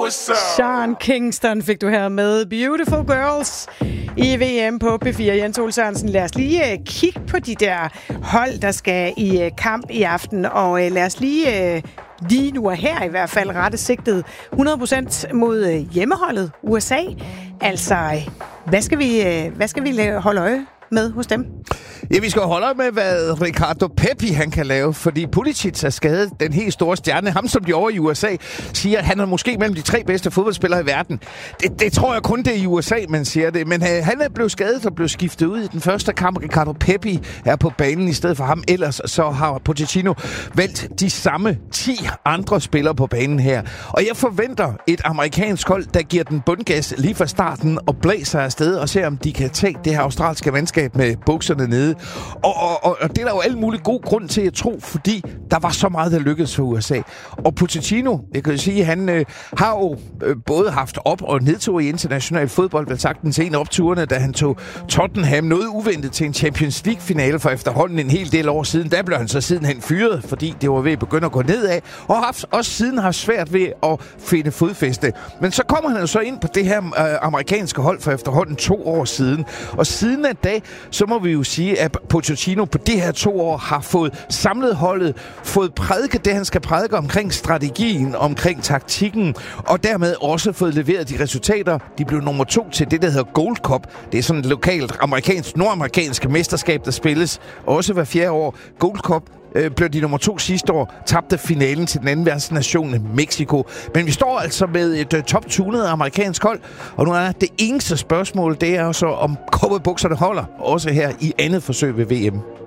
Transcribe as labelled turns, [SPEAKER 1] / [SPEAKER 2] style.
[SPEAKER 1] USA.
[SPEAKER 2] Sean Kingston fik du her med Beautiful Girls i VM på P4. Jens Ole Sørensen, lad os lige kigge på de der hold, der skal i kamp i aften, og lad os lige nu og her i hvert fald rette sigtet 100% mod hjemmeholdet USA. Altså, hvad skal vi holde øje med hos dem?
[SPEAKER 3] Ja, vi skal holde øje med, hvad Ricardo Pepi han kan lave, fordi Pulisic er skadet, den helt store stjerne. Ham, som de over i USA siger, at han er måske mellem de 3 bedste fodboldspillere i verden. Det tror jeg kun, det er i USA, man siger det. Men han er blevet skadet og blevet skiftet ud i den første kamp. Ricardo Pepi er på banen i stedet for ham. Ellers så har Pochettino valgt de samme 10 andre spillere på banen her. Og jeg forventer et amerikansk hold, der giver den bundgas lige fra starten og blæser afsted og ser, om de kan tage det her australske mandskab med bukserne nede. Og det er der jo alle mulige gode grund til at tro, fordi der var så meget, der lykkedes for USA. Og Pochettino, jeg kan jo sige, han har jo både haft op- og nedtur i international fodbold, vel sagt den senere opturene, da han tog Tottenham noget uventet til en Champions League-finale for efterhånden en hel del år siden. Der blev han så sidenhen fyret, fordi det var ved at begynde at gå nedad, og har også siden har svært ved at finde fodfæste. Men så kommer han jo så ind på det her amerikanske hold for efterhånden 2 år siden. Og siden af dag, så må vi jo sige, at Pochettino på de her 2 år har fået samlet holdet, fået prædiket det, han skal prædike omkring strategien, omkring taktikken, og dermed også fået leveret de resultater. De blev nummer 2 til det, der hedder Gold Cup. Det er sådan et lokalt nordamerikansk mesterskab, der spilles også hver 4. år. Gold Cup blev de nummer 2 sidste år, tabte finalen til den anden verdensnation, Mexico. Men vi står altså med et top-tunet amerikansk hold, og nu er det eneste spørgsmål, det er så, om cowboybukserne holder, også her i andet forsøg ved VM.